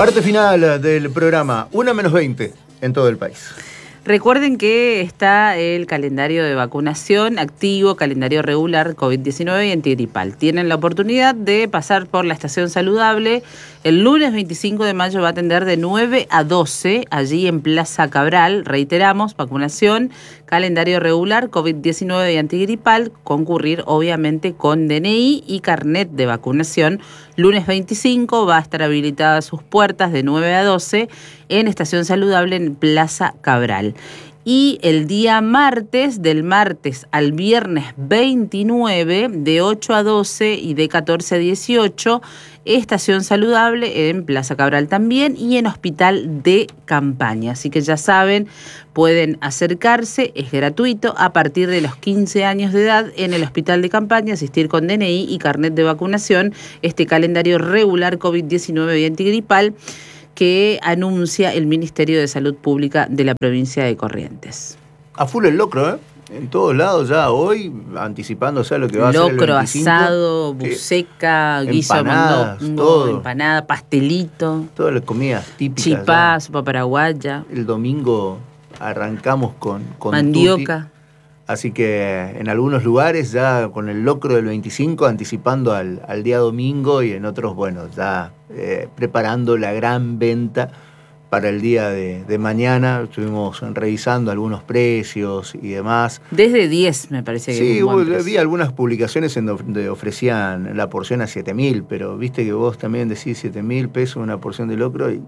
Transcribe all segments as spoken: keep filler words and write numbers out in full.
Parte final del programa, una menos veinte en todo el país. Recuerden que está el calendario de vacunación activo, calendario regular COVID diecinueve y antigripal. Tienen la oportunidad de pasar por la estación saludable. El lunes veinticinco de mayo va a atender de nueve a doce, allí en Plaza Cabral. Reiteramos, vacunación, calendario regular COVID diecinueve y antigripal. Concurrir, obviamente, con D N I y carnet de vacunación. Lunes veinticinco va a estar habilitadas sus puertas de nueve a doce en estación saludable en Plaza Cabral. Y el día martes, del martes al viernes veintinueve, de ocho a doce y de catorce a dieciocho, estación saludable en Plaza Cabral también y en Hospital de Campaña. Así que ya saben, pueden acercarse, es gratuito, a partir de los quince años de edad en el Hospital de Campaña, asistir con D N I y carnet de vacunación, este calendario regular COVID diecinueve y antigripal que anuncia el Ministerio de Salud Pública de la provincia de Corrientes. A full el locro, ¿eh? En todos lados ya hoy, anticipándose a lo que va a ser el Locro, veinticinco. asado, buceca, sí. guiso, Empanadas, mondongo, todo. empanada, pastelito, Todas las comidas típicas. chipá, ya. sopa paraguaya. El domingo arrancamos con, con mandioca. tutti. Así que en algunos lugares ya con el locro del veinticinco anticipando al, al día domingo y en otros, bueno, ya eh, preparando la gran venta para el día de, de mañana. Estuvimos revisando algunos precios y demás. Desde diez me parece que sí, es un buen hubo, precio. vi algunas publicaciones en donde ofrecían la porción a siete mil, pero viste que vos también decís siete mil pesos una porción de locro y...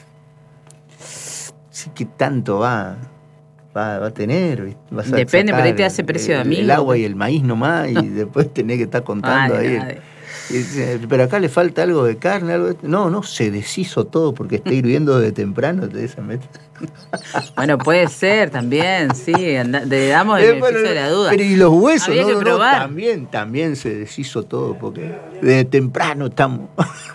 Sí, ¿qué tanto va? Va, va a tener, vas a Depende, pero ahí te el, hace precio de el, amigo. el agua y el maíz nomás, y después tenés que estar contando Ay, ahí. nadie. Y dice, pero acá le falta algo de carne, algo de... No, no, se deshizo todo porque está hirviendo de temprano. Te dicen, bueno, puede ser también, sí, anda, le damos el eh, beneficio bueno, de la duda. Pero y los huesos, Había no, que no, probar. no, también, también se deshizo todo porque de temprano estamos.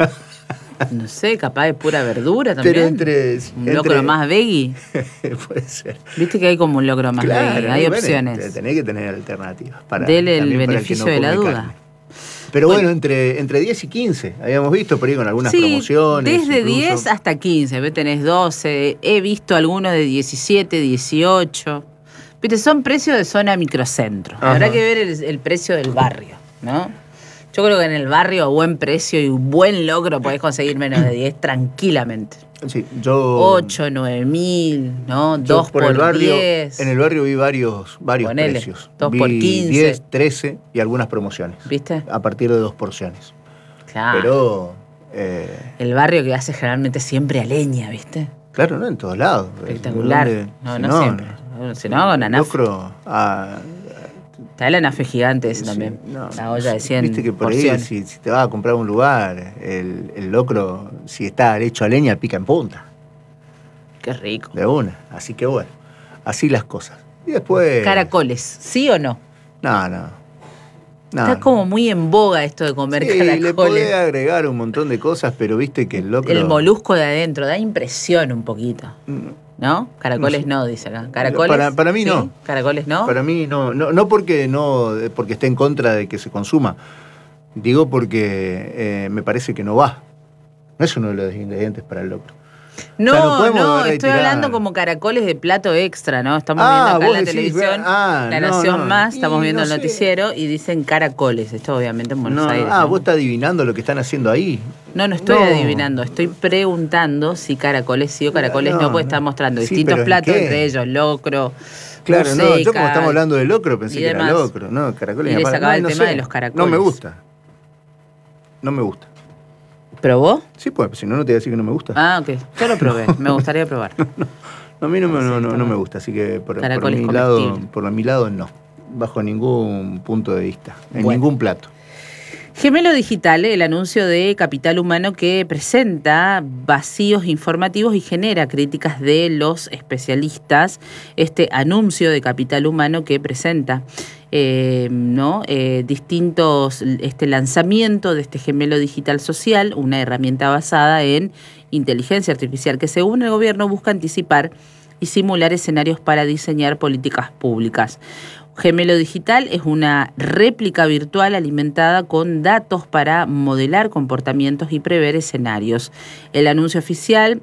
No sé, capaz de pura verdura también. Pero entre... Un entre... locro más veggie. Puede ser. Viste que hay como un locro más claro, veggie, hay bueno, opciones. Tenés que tener alternativas. Para, Dele el para beneficio el que no de la come duda. Carne. Pero bueno, bueno, entre, entre diez y quince, habíamos visto por ahí con algunas sí, promociones. desde incluso. diez hasta quince, ¿ves? Tenés doce, he visto algunos de diecisiete, dieciocho. Viste, son precios de zona microcentro. Ajá. Habrá que ver el, el precio del barrio, ¿no? Yo creo que en el barrio a buen precio y un buen logro podés conseguir menos de diez tranquilamente. Sí, yo... ocho, nueve mil, ¿no? yo dos por el barrio, diez. En el barrio vi varios, varios Ponele, precios. dos vi por quince. diez, trece y algunas promociones. ¿Viste? A partir de dos porciones. Claro. Pero... Eh, el barrio que hace generalmente siempre a leña, ¿viste? claro, no en todos lados. Espectacular. ¿Dónde? No, Si no, siempre. Si no, con anafe. locro, ah, Está el anafe gigante ese sí, también. no, la olla de cien viste que por porciones. ahí, si, si te vas a comprar un lugar, el, el locro, si está hecho a leña, pica en punta. Qué rico. De una. Así que bueno, así las cosas. Y después... Caracoles, ¿sí o no? No, no. no Está no. como muy en boga esto de comer Sí, caracoles. le podés agregar un montón de cosas, pero viste que el locro... El molusco de adentro, da impresión un poquito. ¿No? Caracoles no, No sé. dice acá. ¿Caracoles? Para- para mí ¿Sí? no. ¿Caracoles no? Para mí no, no, no porque no porque esté en contra de que se consuma. Digo porque eh, me parece que no va. No es uno de los ingredientes para el locro. No, O sea, no podemos no, retirar- estoy hablando como caracoles de plato extra, ¿no? Estamos Ah, viendo acá en vos la decís, televisión, ah, La no, Nación no. Más, estamos Y viendo no el sé. noticiero y dicen caracoles. Esto obviamente en Buenos No, Aires. ah, ¿no? vos estás adivinando lo que están haciendo ahí. No, no estoy No. adivinando, estoy preguntando si caracoles sí o caracoles no, No, porque no. está mostrando Sí, distintos pero ¿en platos, qué? entre ellos locro, Claro, no, yo como museca, estamos hablando de locro pensé y que era demás. locro. No, caracoles Y le aparte- sacaba no, el no tema sé. de los caracoles. No me gusta. No me gusta. ¿Probó? Sí, pues, si no, no te voy a decir que no me gusta. Ah, ok. Yo lo probé, me gustaría probar. No, a mí no, me- Sí, no, no, está no me bueno. gusta, así que por, por Caracoles mi lado, comestibles. por mi lado no, bajo ningún punto de vista, en Bueno. ningún plato. Gemelo Digital, el anuncio de Capital Humano que presenta vacíos informativos y genera críticas de los especialistas. Este anuncio de Capital Humano que presenta eh, ¿no? eh, distintos, este lanzamiento de este Gemelo Digital Social, una herramienta basada en inteligencia artificial que según el gobierno busca anticipar y simular escenarios para diseñar políticas públicas. Gemelo Digital es una réplica virtual alimentada con datos para modelar comportamientos y prever escenarios. El anuncio oficial,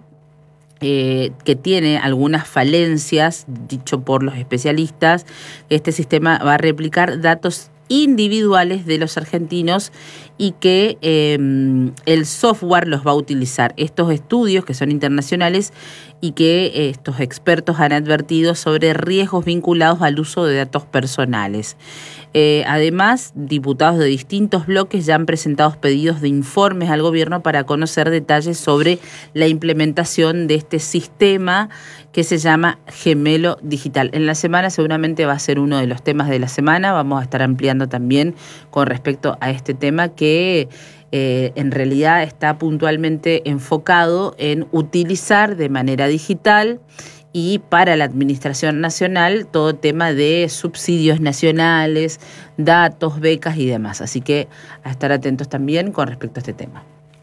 eh, que tiene algunas falencias, dicho por los especialistas, este sistema va a replicar datos individuales de los argentinos y que eh, el software los va a utilizar. Estos estudios, que son internacionales y que eh, estos expertos han advertido sobre riesgos vinculados al uso de datos personales. Eh, además, diputados de distintos bloques ya han presentado pedidos de informes al gobierno para conocer detalles sobre la implementación de este sistema que se llama Gemelo Digital. En la semana seguramente va a ser uno de los temas de la semana. Vamos a estar ampliando también con respecto a este tema que eh, en realidad está puntualmente enfocado en utilizar de manera digital y para la Administración Nacional todo tema de subsidios nacionales, datos, becas y demás. Así que a estar atentos también con respecto a este tema.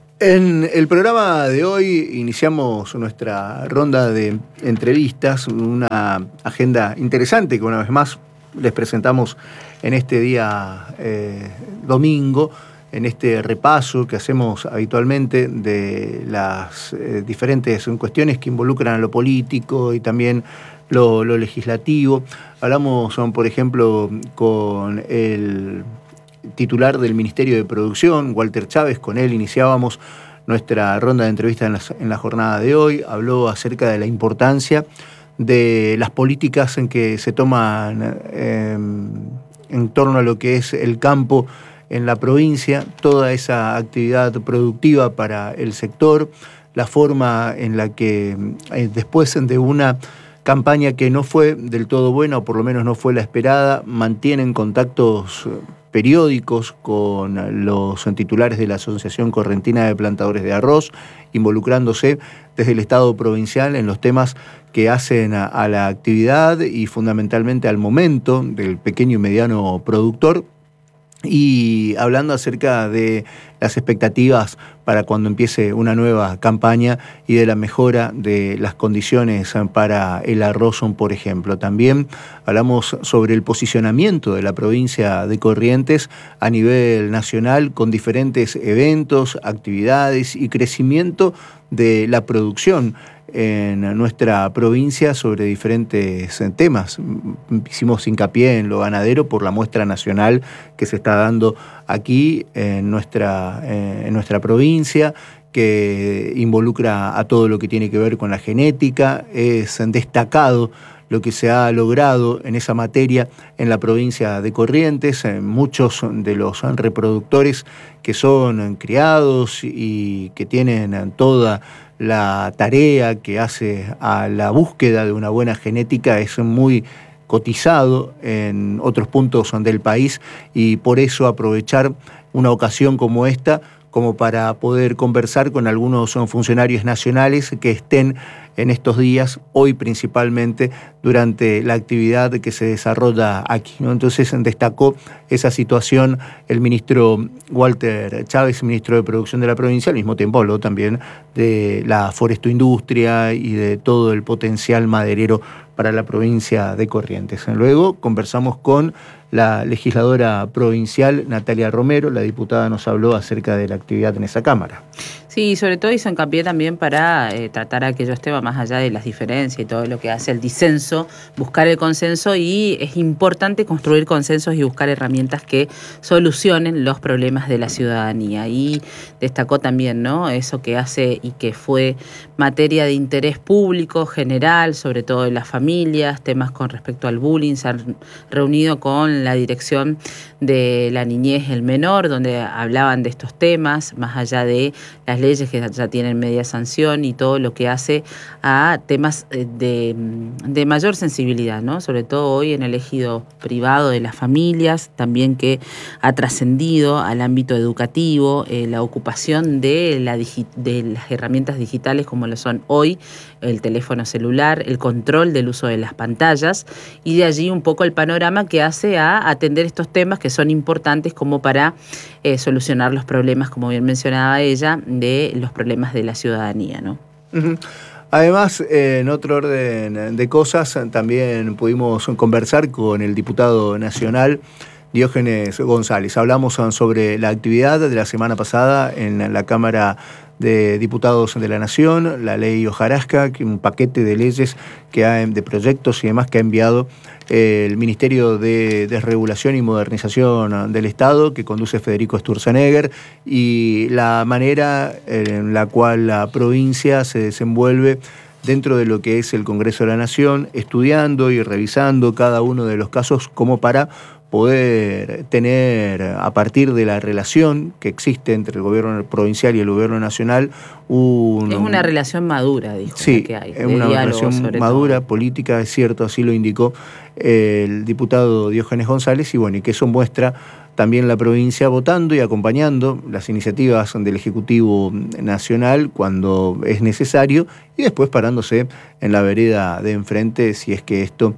En el programa de hoy iniciamos nuestra ronda de entrevistas, una agenda interesante que una vez más les presentamos en este día eh, domingo, en este repaso que hacemos habitualmente de las eh, diferentes cuestiones que involucran a lo político y también lo, lo legislativo. Hablamos, por ejemplo, con el titular del Ministerio de Producción, Walter Chávez. Con él iniciábamos nuestra ronda de entrevistas en la, en la jornada de hoy. Habló acerca de la importancia de las políticas en que se toman eh, en torno a lo que es el campo en la provincia, toda esa actividad productiva para el sector, la forma en la que eh, después de una campaña que no fue del todo buena, o por lo menos no fue la esperada, mantienen contactos periódicos con los titulares de la Asociación Correntina de Plantadores de Arroz, involucrándose desde el Estado provincial en los temas que hacen a, a la actividad y fundamentalmente al momento del pequeño y mediano productor, y hablando acerca de las expectativas para cuando empiece una nueva campaña y de la mejora de las condiciones para el arroz, por ejemplo. También hablamos sobre el posicionamiento de la provincia de Corrientes a nivel nacional con diferentes eventos, actividades y crecimiento de la producción en nuestra provincia sobre diferentes temas. Hicimos hincapié en lo ganadero por la muestra nacional que se está dando aquí en nuestra, en nuestra provincia, que involucra a todo lo que tiene que ver con la genética. Es destacado lo que se ha logrado en esa materia en la provincia de Corrientes. Muchos de los reproductores que son criados y que tienen toda la tarea que hace a la búsqueda de una buena genética es muy cotizado en otros puntos del país, y por eso aprovechar una ocasión como esta como para poder conversar con algunos funcionarios nacionales que estén en estos días, hoy principalmente, durante la actividad que se desarrolla aquí, ¿no? Entonces destacó esa situación el ministro Walter Chávez, ministro de Producción de la provincia, al mismo tiempo habló también de la forestoindustria y de todo el potencial maderero para la provincia de Corrientes. Luego conversamos con la legisladora provincial Natalia Romero. La diputada nos habló acerca de la actividad en esa Cámara. Sí, sobre todo hizo hincapié también para eh, tratar aquellos temas más allá de las diferencias y todo lo que hace el disenso, buscar el consenso, y es importante construir consensos y buscar herramientas que solucionen los problemas de la ciudadanía. Y destacó también, ¿no?, eso que hace y que fue materia de interés público general, sobre todo de las familias, temas con respecto al bullying. Se han reunido con la dirección de la niñez y el menor, donde hablaban de estos temas, más allá de las leyes que ya tienen media sanción y todo lo que hace a temas de, de mayor sensibilidad, ¿no? Sobre todo hoy en el ejido privado de las familias, también que ha trascendido al ámbito educativo, eh, la ocupación de, la digi- de las herramientas digitales como lo son hoy el teléfono celular, el control del uso de las pantallas, y de allí un poco el panorama que hace a atender estos temas que son importantes como para eh, solucionar los problemas, como bien mencionaba ella, de los problemas de la ciudadanía, ¿no? Uh-huh. Además, en otro orden de cosas, también pudimos conversar con el diputado nacional Diógenes González. Hablamos sobre la actividad de la semana pasada en la Cámara de Diputados de la Nación, la ley Hojarasca, un paquete de leyes, que ha, de proyectos y demás que ha enviado el Ministerio de Desregulación y Modernización del Estado, que conduce Federico Sturzenegger, y la manera en la cual la provincia se desenvuelve dentro de lo que es el Congreso de la Nación, estudiando y revisando cada uno de los casos como para poder tener, a partir de la relación que existe entre el gobierno provincial y el gobierno nacional, un... Es una relación madura, dijo. Sí, que hay, es una relación madura, todo. política, es cierto, así lo indicó el diputado Diógenes González, y bueno, y que eso muestra también la provincia votando y acompañando las iniciativas del Ejecutivo Nacional cuando es necesario, y después parándose en la vereda de enfrente si es que esto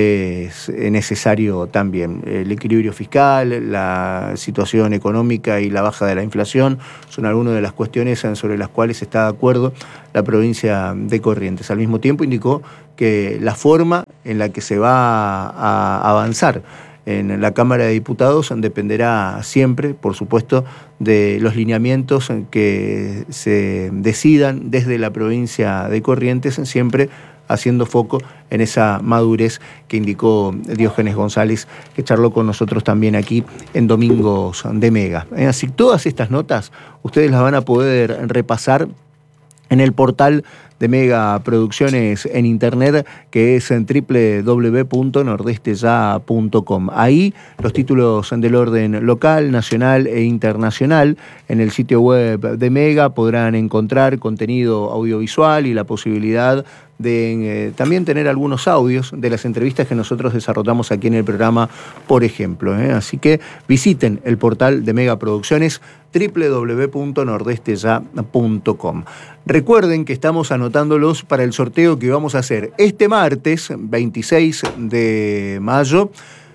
es necesario también. El equilibrio fiscal, la situación económica y la baja de la inflación son algunas de las cuestiones sobre las cuales está de acuerdo la provincia de Corrientes. Al mismo tiempo indicó que la forma en la que se va a avanzar en la Cámara de Diputados dependerá siempre, por supuesto, de los lineamientos que se decidan desde la provincia de Corrientes, siempre haciendo foco en esa madurez que indicó Diógenes González, que charló con nosotros también aquí en Domingos de Mega. Así que todas estas notas ustedes las van a poder repasar en el portal de Mega Producciones en internet, que es en doble u doble u doble u punto nordeste ya punto com. Ahí los títulos del orden local, nacional e internacional. En el sitio web de Mega podrán encontrar contenido audiovisual y la posibilidad de eh, también tener algunos audios de las entrevistas que nosotros desarrollamos aquí en el programa, por ejemplo. ¿eh? Así que visiten el portal de Mega Producciones, doble u doble u doble u punto nordeste ya punto com. Recuerden que estamos anotándolos para el sorteo que vamos a hacer este martes, veintiséis de mayo,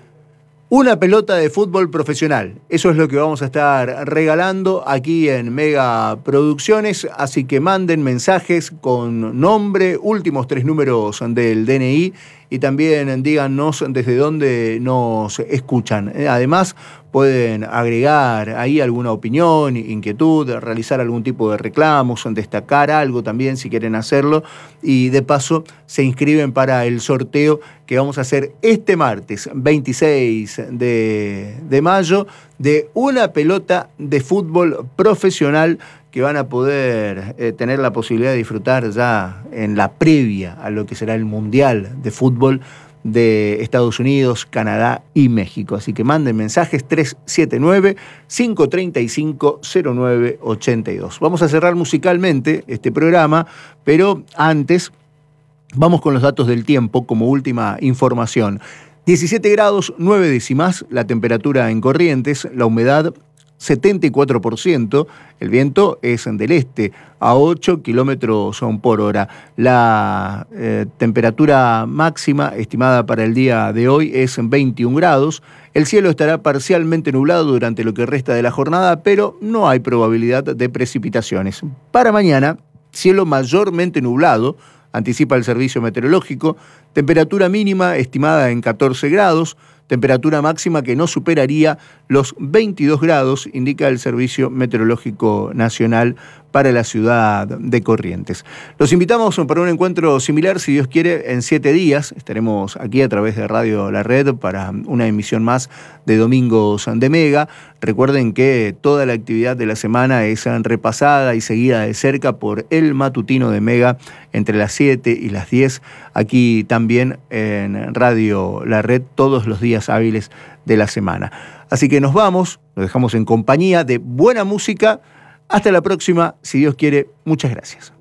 una pelota de fútbol profesional. Eso es lo que vamos a estar regalando aquí en Mega Producciones, así que manden mensajes con nombre, últimos tres números del D N I, y también díganos desde dónde nos escuchan. Además, pueden agregar ahí alguna opinión, inquietud, realizar algún tipo de reclamos, destacar algo también si quieren hacerlo, y de paso se inscriben para el sorteo que vamos a hacer este martes, veintiséis de mayo, de una pelota de fútbol profesional que van a poder eh, tener la posibilidad de disfrutar ya en la previa a lo que será el Mundial de Fútbol de Estados Unidos, Canadá y México. Así que manden mensajes tres siete nueve, cinco tres cinco, cero nueve ocho dos. Vamos a cerrar musicalmente este programa, pero antes vamos con los datos del tiempo como última información. diecisiete grados, nueve décimas, la temperatura en Corrientes, la humedad setenta y cuatro por ciento, el viento es del este a ocho kilómetros por hora. La eh, temperatura máxima estimada para el día de hoy es veintiún grados. El cielo estará parcialmente nublado durante lo que resta de la jornada, pero no hay probabilidad de precipitaciones. Para mañana, cielo mayormente nublado, anticipa el servicio meteorológico, temperatura mínima estimada en catorce grados, temperatura máxima que no superaría los veintidós grados, indica el Servicio Meteorológico Nacional para la ciudad de Corrientes. Los invitamos para un encuentro similar, si Dios quiere, en siete días. Estaremos aquí a través de Radio La Red para una emisión más de Domingos de Mega. Recuerden que toda la actividad de la semana es repasada y seguida de cerca por el matutino de Mega entre las siete y las diez, aquí también en Radio La Red todos los días hábiles de la semana. Así que nos vamos, nos dejamos en compañía de buena música. Hasta la próxima, si Dios quiere. Muchas gracias.